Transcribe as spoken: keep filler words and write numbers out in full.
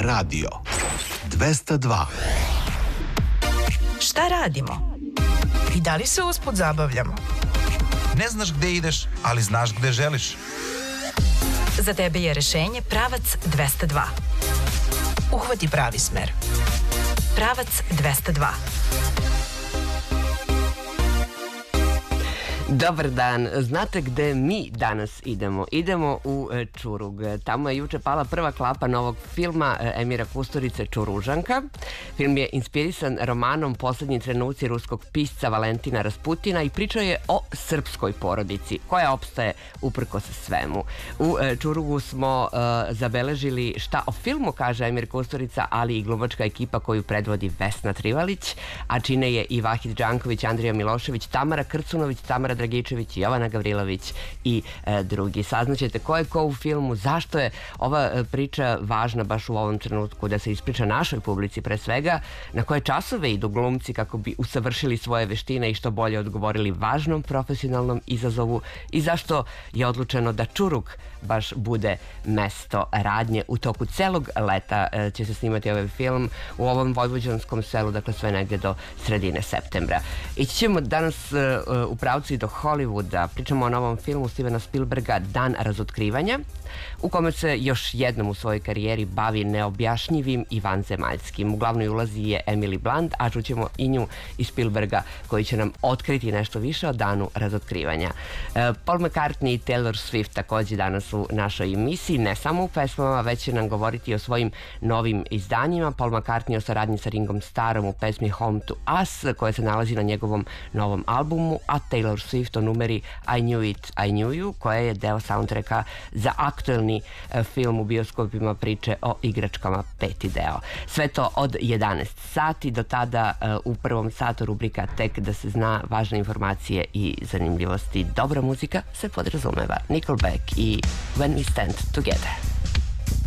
radio. dvesta dva. Šta radimo? I da li se usput zabavljamo? Ne znaš gde ideš, ali znaš gde želiš. Za tebe je rešenje Pravac dvesta dva. Uhvati pravi smer. Pravac dvesta dva. Dobar dan. Znate gde mi danas idemo? Idemo u Čurug. Tamo je juče pala prva klapa novog filma Emira Kusturice Čuružanka. Film je inspirisan romanom Poslednji trenuci ruskog pisca Valentina Rasputina i priča je o srpskoj porodici koja opstaje uprkos svemu. U Čurugu smo uh, zabeležili šta o filmu kaže Emir Kusturica, ali i glumačka ekipa koju predvodi Vesna Trivalić, a čine je i Vahid Đanković, Andrija Milošević, Tamara Krcunović, Tamara Dragičević, Jovana Gavrilović i e, drugi. Saznaćete ko je ko u filmu, zašto je ova e, priča važna baš u ovom trenutku da se ispriča našoj publici pre svega, na koje časove idu glumci kako bi usavršili svoje veštine i što bolje odgovorili važnom profesionalnom izazovu i zašto je odlučeno da Čurug baš bude mesto radnje. U toku celog leta e, će se snimati ovaj film u ovom vojvođanskom selu, dakle sve negde do sredine septembra. Ići ćemo danas e, u pravcu i do Hollywooda. Pričamo o novom filmu Stevena Spielberga Dan razotkrivanja, u kome se još jednom u svojoj karijeri bavi neobjašnjivim i vanzemaljskim. U glavnoj ulazi je Emily Blunt, a čućemo i nju i Spielberga koji će nam otkriti nešto više o Danu razotkrivanja. Paul McCartney i Taylor Swift takođe danas u našoj emisiji, ne samo u pesmama, već će nam govoriti o svojim novim izdanjima. Paul McCartney o saradnji sa Ringom Starrom u pesmi Home to Us, koja se nalazi na njegovom novom albumu, a Taylor Swift o numeri I Knew It, I Knew You, koja je deo soundtracka za aktuelni film u bioskopima priče o igračkama, peti deo. Sve to od jedanaest sati, do tada u prvom satu rubrika Tek da se zna, važne informacije i zanimljivosti. Dobra muzika se podrazumeva. Nickelback i When We Stand Together.